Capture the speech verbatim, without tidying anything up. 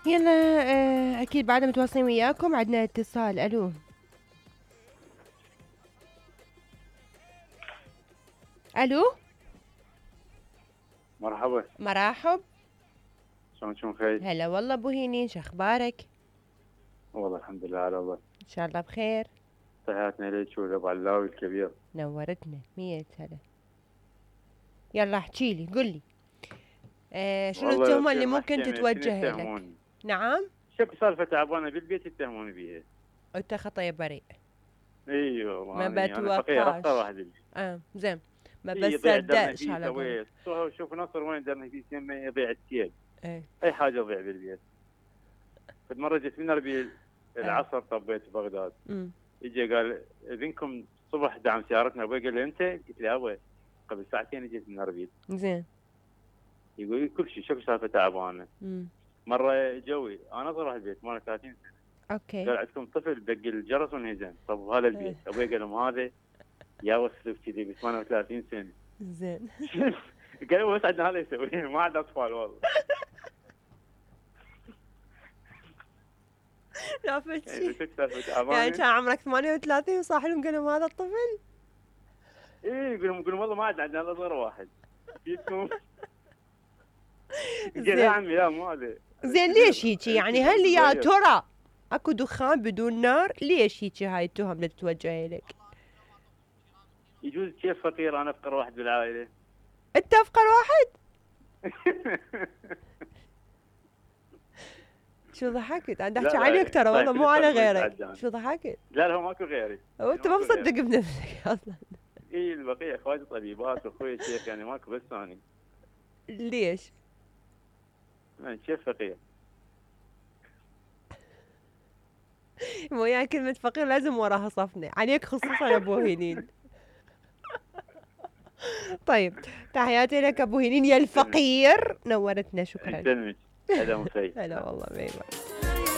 يلا. آه اكيد بعد متواصلين وياكم. عندنا اتصال. الو الو. مرحبا. مرحب. شلون شلون خير؟ هلا والله ابو هينين، شو اخبارك؟ والله الحمد لله على الله. ان شاء الله بخير. تحياتنا ليك ولابو علاوي الكبير. نورتنا مية هلا. يلا احكي لي، قل لي. آه شنو والله التهمة يصير اللي ممكن محكمة شنو تتوجه لك؟ يتهموني؟ نعم. شكو سالفة تعبانة بالبيت يتهموني بيها. انت خطية بريء. ايوه ما يعني انا فقير اكثر بتوقعش. واحد بالبيت. اه زين. ما اي يضيع درنا بصدقش فيه على قولك. سويت. شوف شوف نصر وين درنا فيه يمه يضيع التيل. ايه. اي حاجة تضيع بالبيت. فد مرة جيت من اربيل العصر طبيت في بغداد. امم يجي قال اذنكم الصبح دعم سيارتنا. ابوي قال لي انت؟ قلت له ابوي قبل ساعتين جيت من اربيل. زين. يقول لي كل شيء شكو سالفة تعبانة. امم مرة جوي انا اصغر واحد بالبيت ماله ثلاثين سنة. اوكي. قال عندكم طفل دق الجرس وانهزم. طب هذا البيت ابوي قال لهم هذا يا وسخ كذي ب ثمانية وثلاثين سنه. زين. قال له بس عندنا هذا يسوي ما عنده اطفال والله. لا فشي. يعني يعني كان عمرك ثمانية وثلاثين وصاح لهم قال لهم هذا الطفل؟ اي يقول لهم يقول لهم والله ما عندنا عندنا اصغر واحد. جيتكم قال زين. يا عمي لا مو هذا. زين ليش هيجي يعني؟ هل يا ترى اكو دخان بدون نار؟ ليش هيجي هاي التهم اللي تتوجه لك؟ يجوز كيف فقير انا افقر واحد بالعائله. انت افقر واحد؟ شو ضحكت؟ عم تحكي عليك ترى والله مو على غيرك. شو ضحكت؟ لا لا هو ماكو غيري. هو انت ما مصدق بنفسك اصلا. اي البقيه اخواتي طبيبات واخوي شيخ يعني ماكو بس ثاني. ليش؟ يعني شيخ فقير. مو يعني كلمة فقير لازم وراها صفنة عليك خصوصا ابو هنين. طيب تحياتي لك ابو هنين يا الفقير، نورتنا. شكرا. هلا مسي. هلا والله باي باي.